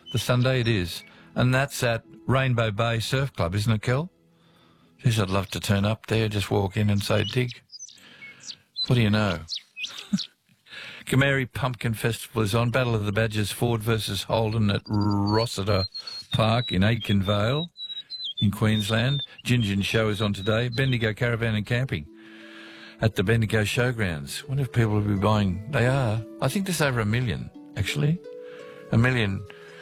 the Sunday it is. And that's at Rainbow Bay Surf Club, isn't it, Kel? Geez, I'd love to turn up there, just walk in and say, dig. What do you know? Kamari Pumpkin Festival is on. Battle of the Badgers, Ford versus Holden at Rossiter Park in Aitken Vale in Queensland. Gin Show is on today. Bendigo Caravan and Camping at the Bendigo Showgrounds. Wonder if people will be buying. They are. I think there's over 1 million, actually. 1 million